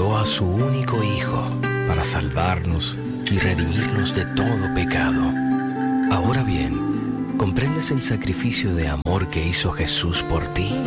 envió a su único Hijo para salvarnos y redimirnos de todo pecado. Ahora bien, ¿comprendes el sacrificio de amor que hizo Jesús por ti?